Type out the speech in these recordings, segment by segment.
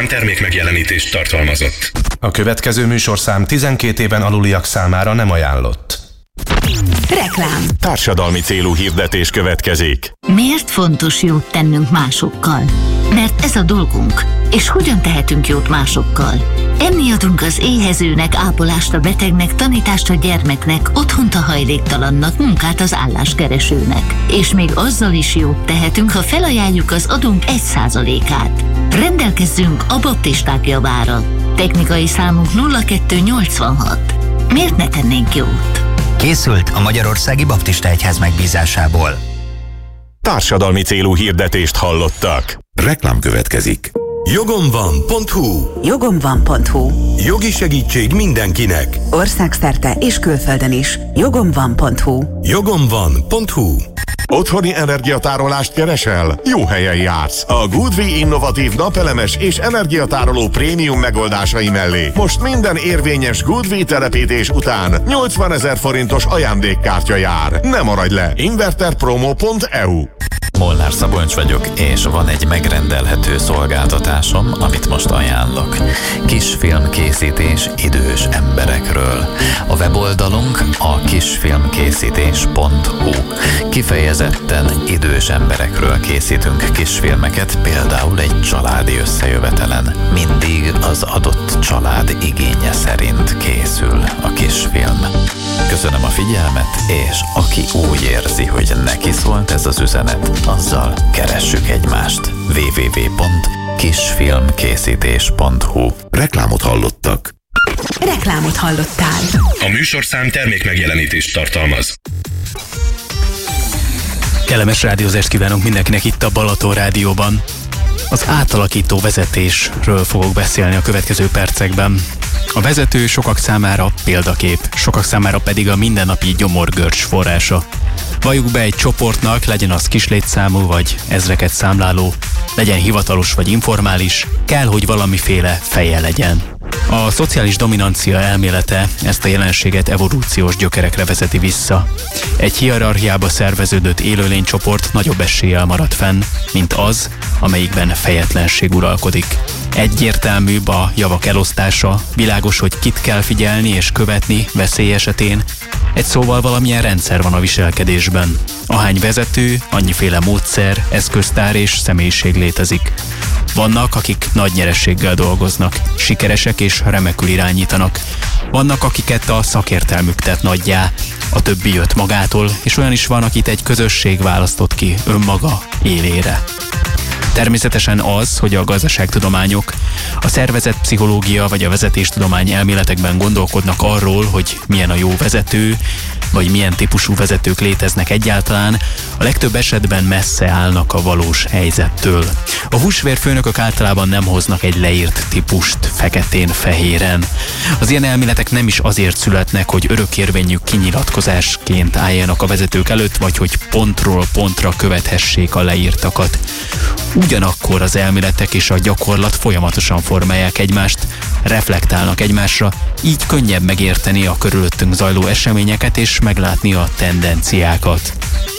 műsorszám termékmegjelenítést tartalmazott. A következő műsorszám 12 éven aluliak számára nem ajánlott. Reklám. Társadalmi célú hirdetés következik. Miért fontos jót tennünk másokkal? Mert ez a dolgunk. És hogyan tehetünk jót másokkal? Enni adunk az éhezőnek, ápolást a betegnek, tanítást a gyermeknek, otthont a hajléktalannak, munkát az álláskeresőnek. És még azzal is jót tehetünk, ha felajánljuk az adónk 1%-át. Rendelkezzünk a baptisták javára. Technikai számunk 0286. Miért ne tennénk jót? Készült a Magyarországi Baptista Egyház megbízásából. Társadalmi célú hirdetést hallottak. Reklám következik. Jogomvan.hu. Jogomvan.hu. Jogi segítség mindenkinek. Országszerte és külföldön is. Jogomvan.hu. Jogomvan.hu. Otthoni energiatárolást keresel? Jó helyen jársz. A Goodwe innovatív napelemes és energiatároló prémium megoldásai mellé most minden érvényes Goodwe telepítés után 80 000 forintos ajándékkártya jár. Ne maradj le! Inverterpromo.eu. Molnár Szabolcs vagyok, és van egy megrendelhető szolgáltatásom, amit most ajánlok. Kisfilmkészítés idős emberekről. A weboldalunk a kisfilmkészítés.hu. Kifejezetten idős emberekről készítünk kisfilmeket, például egy családi összejövetelen. Mindig az adott család igénye szerint készül a kisfilm. Köszönöm a figyelmet, és aki úgy érzi, hogy neki szólt ez az üzenet, azzal keressük egymást. www.kisfilmkészítés.hu. Reklámot hallottak. Reklámot hallottál. A műsorszám termékmegjelenítést tartalmaz. Kellemes rádiózást kívánunk mindenkinek itt a Balaton Rádióban. Az átalakító vezetésről fogok beszélni a következő percekben. A vezető sokak számára példakép, sokak számára pedig a mindennapi gyomorgörcs forrása. Valljuk be, egy csoportnak, legyen az kislétszámú vagy ezreket számláló, legyen hivatalos vagy informális, kell, hogy valamiféle feje legyen. A szociális dominancia elmélete ezt a jelenséget evolúciós gyökerekre vezeti vissza. Egy hierarchiába szerveződött élőlénycsoport nagyobb eséllyel marad fenn, mint az, amelyikben fejetlenség uralkodik. Egyértelműbb a javak elosztása, világos, hogy kit kell figyelni és követni veszély esetén. Egy szóval valamilyen rendszer van a viselkedésben. Ahány vezető, annyiféle módszer, eszköztár és személyiség létezik. Vannak, akik nagy nyerességgel dolgoznak, sikeresek és remekül irányítanak. Vannak, akiket a szakértelmük tett nagyjá, a többi jött magától, és olyan is van, akit egy közösség választott ki önmaga élére. Természetesen az, hogy a gazdaságtudományok, a szervezetpszichológia vagy a vezetéstudomány elméletekben gondolkodnak arról, hogy milyen a jó vezető, vagy milyen típusú vezetők léteznek egyáltalán, a legtöbb esetben messze állnak a valós helyzettől. A húsvérfőnökök általában nem hoznak egy leírt típust feketén-fehéren. Az ilyen elméletek nem is azért születnek, hogy örökérvényű kinyilatkozásként álljanak a vezetők előtt, vagy hogy pontról pontra követhessék a leírtakat. Ugyanakkor az elméletek és a gyakorlat folyamatosan formálják egymást, reflektálnak egymásra, így könnyebb megérteni a körülöttünk zajló eseményeket és meglátni a tendenciákat.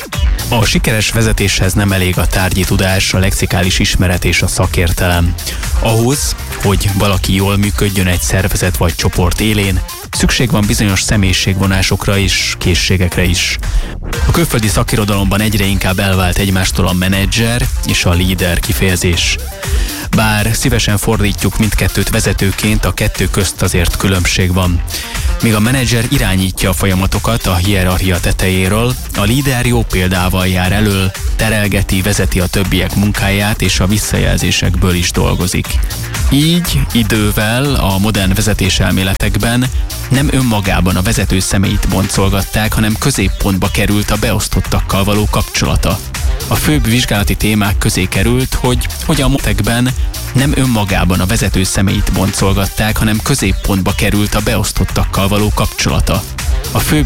A sikeres vezetéshez nem elég a tárgyi tudás, a lexikális ismeret és a szakértelem. Ahhoz, hogy valaki jól működjön egy szervezet vagy csoport élén, szükség van bizonyos személyiségvonásokra és készségekre is. A külföldi szakirodalomban egyre inkább elvált egymástól a menedzser és a líder kifejezés. Bár szívesen fordítjuk mindkettőt vezetőként, a kettő közt azért különbség van. Míg a menedzser irányítja a folyamatokat a hierarchia tetejéről, a líder jó példával jár elől, terelgeti, vezeti a többiek munkáját és a visszajelzésekből is dolgozik. Így idővel a modern vezetéselméletekben nem önmagában a vezető személyt boncolgatták, hanem középpontba került a beosztottakkal való kapcsolata. A főbb vizsgálati témák közé került, hogy a modernekben nem önmagában a vezető személyt boncolgatták, hanem középpontba került a beosztottakkal való kapcsolata. A főbb